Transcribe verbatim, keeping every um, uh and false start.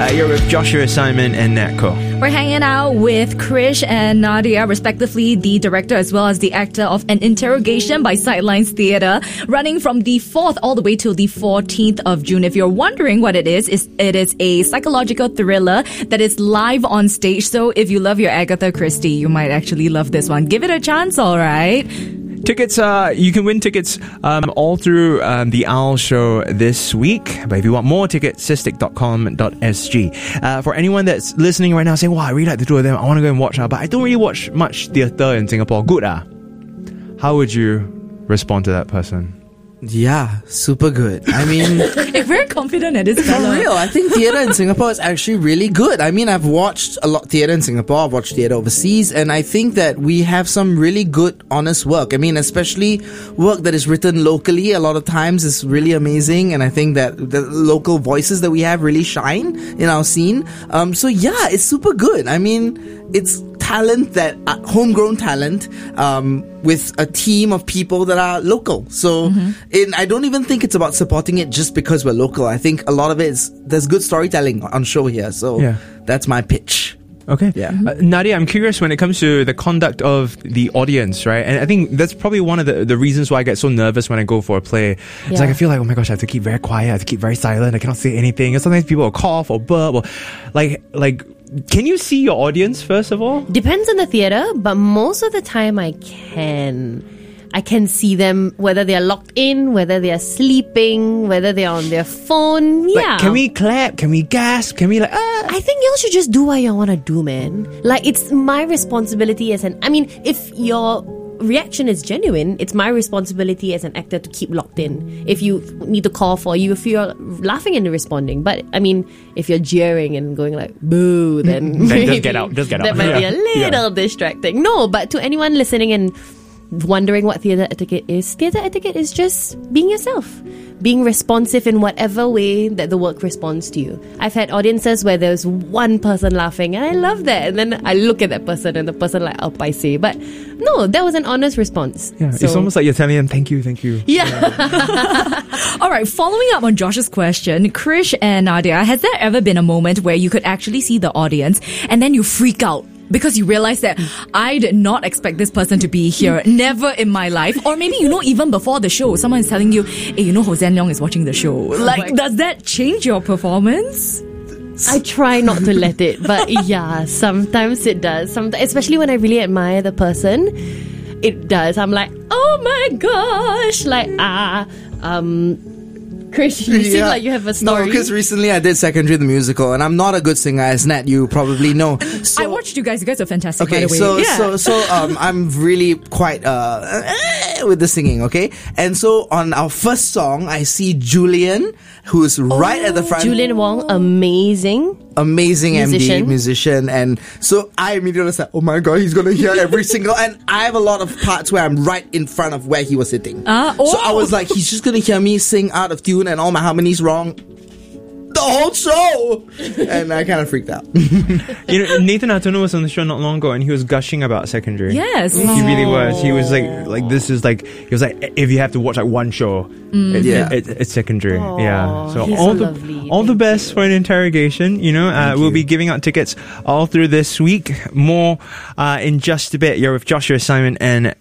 Uh, you're with Joshua, Simon, and Natko. We're hanging out with Krish and Nadia, respectively, the director as well as the actor of An Interrogation by Sidelines Theatre, running from the fourth all the way till the fourteenth of June. If you're wondering what it is, is it is a psychological thriller that is live on stage. So if you love your Agatha Christie, you might actually love this one. Give it a chance, all right? Tickets, uh, you can win tickets um, all through um, the Owl Show this week. But if you want more tickets, sistik dot com dot s g. Uh, for anyone that's listening right now saying, wow, I really like the two of them, I want to go and watch, uh, but I don't really watch much theatre in Singapore. Good, ah. How would you respond to that person? Yeah, super good. I mean... You're very confident at this For fellow. real, I think theatre in Singapore is actually really good. I mean, I've watched a lot theatre in Singapore, I've watched theatre overseas, and I think that we have some really good, honest work. I mean, especially work that is written locally, a lot of times is really amazing, and I think that the local voices that we have really shine in our scene. Um, so yeah, it's super good. I mean, it's talent that, uh, homegrown talent, um, with a team of people that are local. So, mm-hmm. in, I don't even think it's about supporting it just because we're local. I think a lot of it is, there's good storytelling on show here. So, yeah. That's my pitch. Okay. Yeah. Uh, Nadia, I'm curious when it comes to the conduct of the audience, right? And I think that's probably one of the, the reasons why I get so nervous when I go for a play. It's yeah. like I feel like, oh my gosh, I have to keep very quiet, I have to keep very silent, I cannot say anything. And sometimes people will cough or burp or like, like, can you see your audience first of all? Depends on the theatre, but most of the time I can. I can see them, whether they're locked in, whether they're sleeping, whether they're on their phone. Yeah. Like, can we clap? Can we gasp? Can we like, ah? I think y'all should just do what y'all want to do, man. Like, it's my responsibility as an... I mean, if your reaction is genuine, it's my responsibility as an actor to keep locked in. If you need to call for you, if you're laughing and responding. But, I mean, if you're jeering and going like, boo, then... then just get out, just get out. That might yeah. be a little yeah. distracting. No, but to anyone listening and wondering what theatre etiquette is, theatre etiquette is just being yourself, being responsive in whatever way that the work responds to you. I've had audiences where there's one person laughing and I love that, and then I look at that person and the person like, oh, paise. But no, that was an honest response. Yeah, so, it's almost like you're telling them thank you, thank you. Yeah. yeah. All right, following up on Josh's question, Krish and Nadia, has there ever been a moment where you could actually see the audience and then you freak out because you realize that I did not expect this person to be here, never in my life? Or maybe, you know, even before the show, someone is telling you, hey, you know, Hossein Leong is watching the show. Like, does that change your performance? I try not to let it, but yeah, sometimes it does. Sometimes, especially when I really admire the person, it does. I'm like, oh my gosh, like, ah, um... Krish, you yeah. seem like you have a story. No, because recently I did Secondary the Musical, and I'm not a good singer, as Nat, you probably know. So, I watched you guys. You guys are fantastic, okay, by the way. So, yeah. so, so, um, I'm really quite, uh, with the singing, okay? And so, on our first song, I see Julian, who's oh, right at the front. Julian Wong, amazing. Amazing musician. M D, musician. And so, I immediately said, oh my god, he's gonna hear every single, and I have a lot of parts where I'm right in front of where he was sitting. Uh, oh. So, I was like, he's just gonna hear me sing out of tune and all my harmonies wrong the whole show, and I kind of freaked out. You know, Nathan Hartono was on the show not long ago, and he was gushing about Secondary. Yes, he really was. He was like, like this is like, he was like, if you have to watch like one show, mm. it, yeah, it, it, it's Secondary. Aww, yeah. So he's all so the lovely. all Thank the best you. for An Interrogation. You know, uh, we'll you. be giving out tickets all through this week. More uh, in just a bit. You're with Joshua, Simon, and